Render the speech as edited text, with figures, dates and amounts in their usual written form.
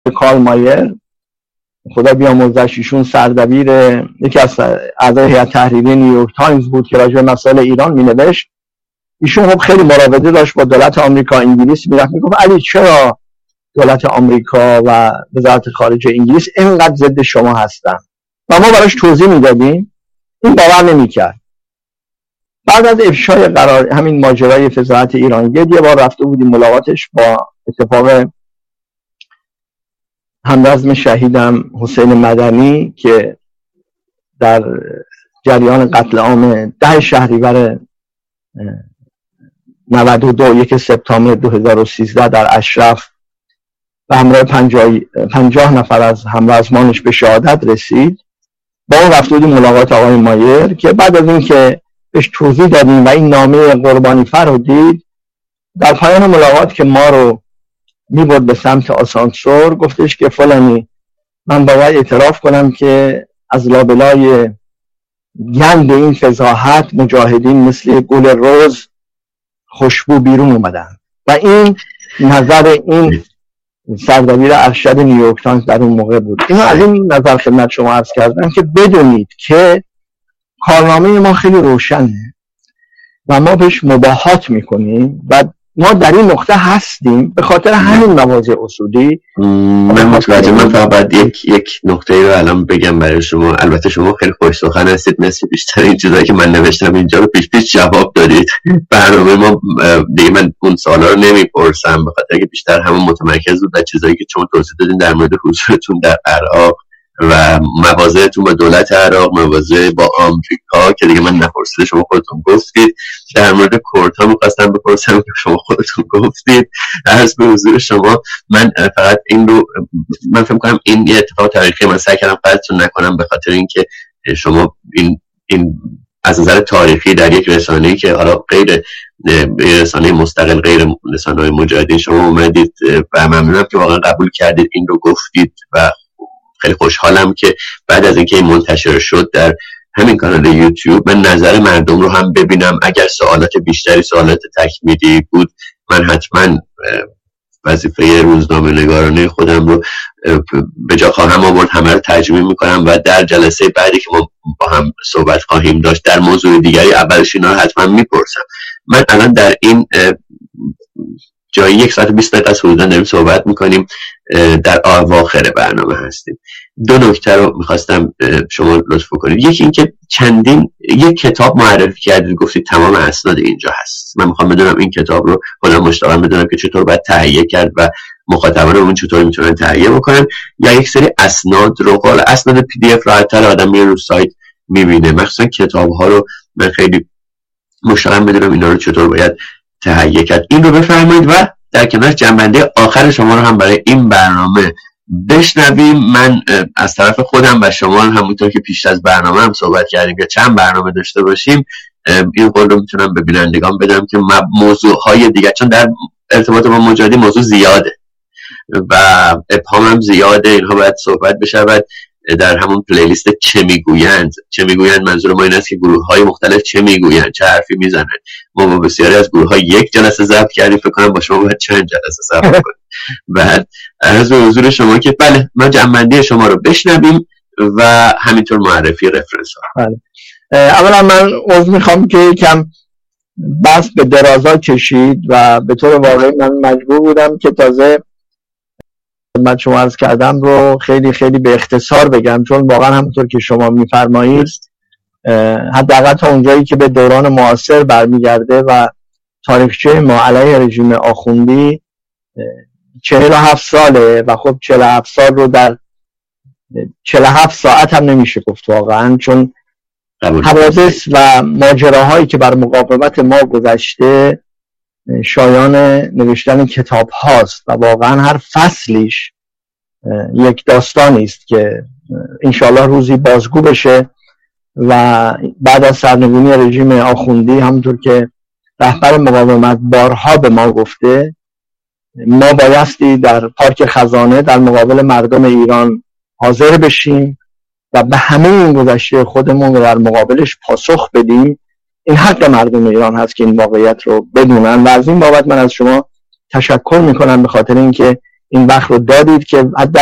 کارل مایر، خدا بیامرزش، ایشون سردبیر یکی از اعضای هیئت تحریریه نیویورک تایمز بود که راجع به مسائل ایران مینوشت. ایشون خب خیلی مراوده داشت با دولت آمریکا. انگلیس میرفت میگفت علی چرا دولت آمریکا و وزارت خارجه انگلیس اینقدر ضد شما هستن؟ و ما براش توضیح میدادیم، این باور نمیکرد. بعد از افشای قرار همین ماجرای فضاحت ایران یه بار رفته بودیم ملاقاتش، با اتفاق همرزم شهیدم حسین مدنی که در جریان قتل عام 10 شهریور 92 1 سپتامبر 2013 در اشرف به همراه 50 نفر از همرزمانش به شهادت رسید. با اون رفته بودیم ملاقات آقای مایر که بعد از این که بهش توضیح دادیم و این نامه قربانی فر رو دید، در پایان ملاقات که ما رو میبرد به سمت آسانسور گفتش که فلانی، من باید اعتراف کنم که از لابلای گند این فضاحت مجاهدین مثل گل روز خوشبو بیرون اومدن. و این نظر این سردبیر ارشد نیویورک تایمز در اون موقع بود. اینو از این نظر خدمت شما عرض کردم که بدونید که کارنامه ما خیلی روشنه و ما بهش مباهات میکنیم و ما در این نقطه هستیم به خاطر همین مواضع اصولی. من متوجه، من فقط یک نقطه رو الان بگم برای شما. البته شما خیلی خوش سخن هستید، مثل بیشتر این چیزایی که من نوشتم اینجا رو پیش جواب دادید. برنامه ما دیگه من اون سوالا رو نمیپرسم به خاطر که بیشتر همون متمرکز بود در چیزایی که شما توضیح دادین در مورد حضورتون در عراق و مواضعتون با دولت عراق، مواضع با آمریکا که دیگه من نپرسیده شما خودتون گفتید. در مورد کردها می‌خواستم بپرسم که شما خودتون گفتید. عرض به حضور شما من فقط این رو من فکر می‌کنم این یه اتفاق تاریخی، من سعی کردم قطعتون نکنم به خاطر اینکه شما این از نظر تاریخی در یک رسانه‌ای که حالا غیر رسانه مستقل، غیر رسانه‌های مجاهدین شما اومدید و ممنونم که واقعا قبول کردید این رو گفتید و خیلی خوشحالم که بعد از اینکه این منتشر شد در همین کانال یوتیوب من نظر مردم رو هم ببینم. اگر سوالات بیشتری، سوالات تکمیلی بود، من حتما وظیفه روزنامه نگارانه خودم رو به جا خواهم آورد، همه رو ترجمه میکنم و در جلسه بعدی که ما با هم صحبت خواهیم داشت در موضوع دیگری اولش اینا رو حتما میپرسم. من الان در این جایی 1 ساعت و 20 دقیقه حدوداً داریم صحبت میکنیم، در اواخر برنامه هستیم. 2 نکته رو میخواستم شما لطف کنید. یکی این که یک کتاب معرفی کردید، گفتید تمام اسناد اینجا هست. من میخوام بدونم این کتاب رو خودم مشتاقم بدونم که چطور باید تهیه کرد و مخاطبان اون چطور میتونن تهیه بکنن، یا یک سری اسناد رو، حالا اسناد PDF راحت‌تر آدم میره رو سایت میبینه. مخصوصا کتاب‌ها رو من خیلی مشتاقم بدونم اینا رو چطور باید تهیه کرد. این رو بفرمایید و در کنار جنبنده آخر شما رو هم برای این برنامه بشنویم. من از طرف خودم و شما همونطور که پیش از برنامه هم صحبت کردیم که چند برنامه داشته باشیم، این قول رو میتونم به بینندگان بدم که موضوعهای دیگه، چون در ارتباط با مجاهدین موضوع زیاده و ابهام هم زیاده، اینها باید صحبت بشود در همون پلیلیست چه میگویند. چه میگویند منظور ما این است که گروه‌های مختلف چه میگویند، چه حرفی میزنن. ما با بسیاری از گروه‌ها 1 جلسه ضبط کردیم، فکر کنم با شما باید چند جلسه ضبط کنیم. بعد عرض به حضور شما که بله ما جنبندی شما رو بشنویم و همینطور معرفی رفرنس ها. بله. اولا من عذر میخوام که یکم بس به درازا کشید و به طور واقعی من مجبور بودم که تازه من شما عرض کردم رو خیلی خیلی به اختصار بگم، چون واقعا همونطور که شما میفرمایید حداقل تا اونجایی که به دوران معاصر برمیگرده و تاریخچه ما علیه رژیم آخوندی 47 ساله و خب 47 سال رو در 47 ساعت هم نمیشه گفت واقعا، چون حوادث و ماجراهایی که بر مقاومت ما گذشته شایان نوشتن کتاب هاست و واقعا هر فصلیش یک داستانی است که انشاءالله روزی بازگو بشه. و بعد از سرنگونی رژیم آخوندی همونطور که رهبر مقاومت بارها به ما گفته، ما بایستی در پارک خزانه در مقابل مردم ایران حاضر بشیم و به همه این گذشته خودمون در مقابلش پاسخ بدیم. این حق مردم ایران هست که این واقعیت رو بدونن و از این بابت من از شما تشکر میکنم، به خاطر اینکه این وقت رو دادید که